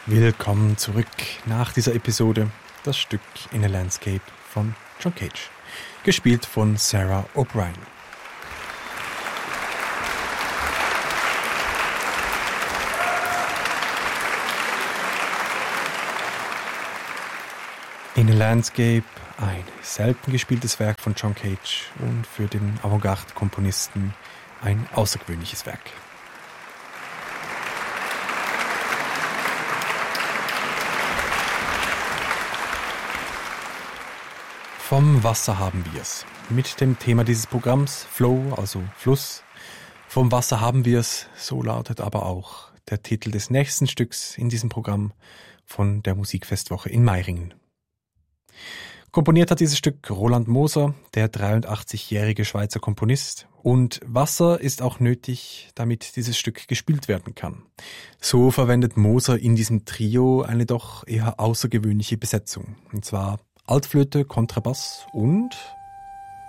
Willkommen zurück nach dieser Episode, das Stück In a Landscape von John Cage, gespielt von Sarah O'Brien. In a Landscape, ein selten gespieltes Werk von John Cage und für den Avantgarde-Komponisten ein außergewöhnliches Werk. Vom Wasser haben wir's. Mit dem Thema dieses Programms, Flow, also Fluss. Vom Wasser haben wir's, so lautet aber auch der Titel des nächsten Stücks in diesem Programm von der Musikfestwoche in Meiringen. Komponiert hat dieses Stück Roland Moser, der 83-jährige Schweizer Komponist. Und Wasser ist auch nötig, damit dieses Stück gespielt werden kann. So verwendet Moser in diesem Trio eine doch eher außergewöhnliche Besetzung. Und zwar Altflöte, Kontrabass und